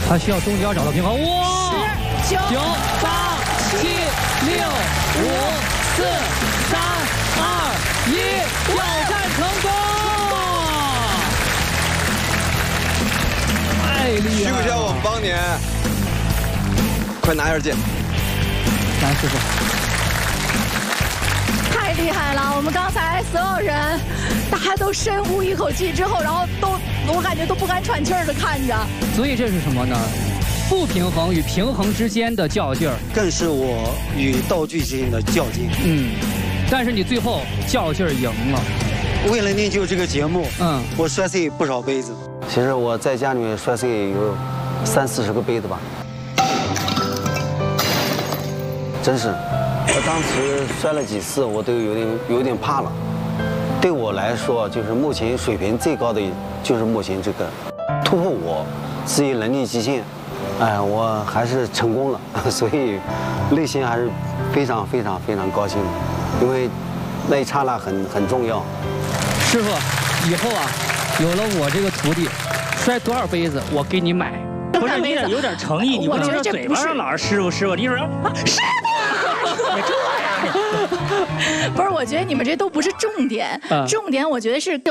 他需要中间找到平衡。哇 ！10、9、 8、7、6、5、4、3、2、1，挑战成功！太厉害了！ 需不需要我们帮您？快拿一下剑。 来，师傅。 太厉害了！我们刚才所有人，大家都深呼一口气之后，然后我感觉都不敢喘气儿的看着。 所以这是什么呢？不平衡与平衡之间的较劲儿， 更是我与道具之间的较劲。 但是你最后较劲儿赢了。 为了练就这个节目，我摔碎不少杯子。 其实我在家里面摔碎有30-40个杯子吧，真是。我当时摔了几次，我都有点怕了。对我来说，就是目前水平最高的，就是目前这个突破我自己能力极限。我还是成功了，所以内心还是非常高兴的，因为那一刹那很重要。 师傅，以后啊，有了我这个徒弟，摔多少杯子我给你买。 不是你得有点诚意，你不能嘴巴上老是师傅，你说师傅，你这样。 不是，我觉得你们这都不是重点，重点我觉得是